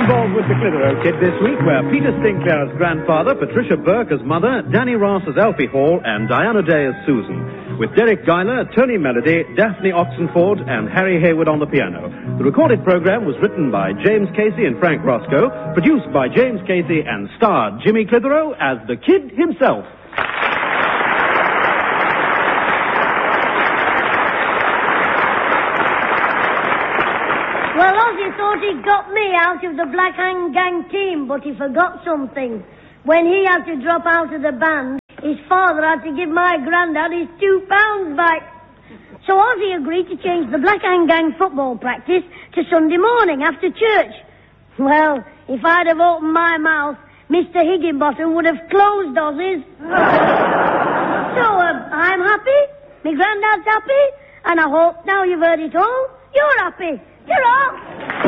involved with the Clitheroe Kid this week were Peter Sinclair as grandfather, Patricia Burke as mother, Danny Ross as Alfie Hall, and Diana Day as Susan. With Derek Guyler, Tony Melody, Daphne Oxenford, and Harry Hayward on the piano. The recorded program was written by James Casey and Frank Roscoe, produced by James Casey, and starred Jimmy Clitheroe as the Kid himself. Well, Ozzy thought he got me out of the Black Hand Gang team, but he forgot something. When he had to drop out of the band, his father had to give my granddad his £2 back. So Ozzy agreed to change the Black Hand Gang football practice to Sunday morning after church. Well, if I'd have opened my mouth, Mr. Higginbottom would have closed Ozzy's. So, I'm happy, my granddad's happy, and I hope now you've heard it all, you're happy. You're all.